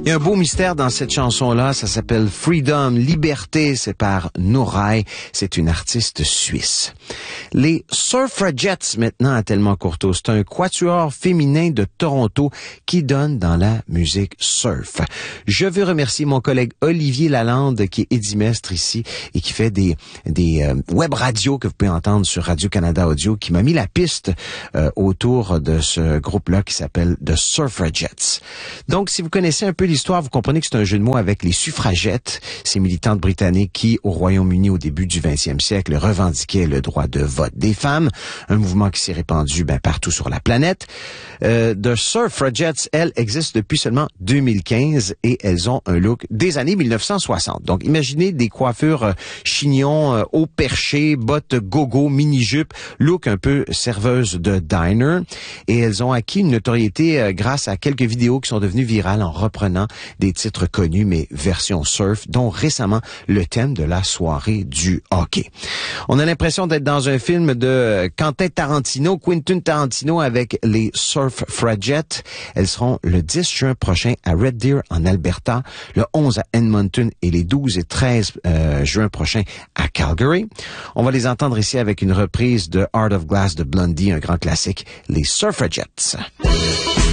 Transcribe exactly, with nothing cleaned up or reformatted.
Il y a un beau mystère dans cette chanson-là, ça s'appelle Freedom, Liberté, c'est par Nouraï, c'est une artiste suisse. Les Surfragettes, maintenant, à Tellement Courteau, c'est un quatuor féminin de Toronto qui donne dans la musique surf. Je veux remercier mon collègue Olivier Lalande, qui est édimestre ici et qui fait des, des euh, web radios que vous pouvez entendre sur Radio-Canada Audio, qui m'a mis la piste euh, autour de ce groupe-là qui s'appelle The Surfragettes. Donc, si vous connaissez un peu l'histoire, vous comprenez que c'est un jeu de mots avec les suffragettes, ces militantes britanniques qui, au Royaume-Uni au début du vingtième siècle, revendiquaient le droit de vote des femmes, un mouvement qui s'est répandu ben, partout sur la planète. Euh, The Surfragettes, elles, existent depuis seulement deux mille quinze et elles ont un look des années mille neuf cent soixante. Donc, imaginez des coiffures euh, chignons, euh, haut perché, bottes gogo, mini-jupe, look un peu serveuse de diner. Et elles ont acquis une notoriété euh, grâce à quelques vidéos qui sont devenues virales en reprenant des titres connus, mais version surf, dont récemment le thème de la soirée du hockey. On a l'impression d'être dans un film de Quentin Tarantino, Quentin Tarantino avec les Surfragettes. Elles seront le dix juin prochain à Red Deer en Alberta, le onze à Edmonton et les douze et treize euh, juin prochains à Calgary. On va les entendre ici avec une reprise de Heart of Glass de Blondie, un grand classique, les Surfragettes.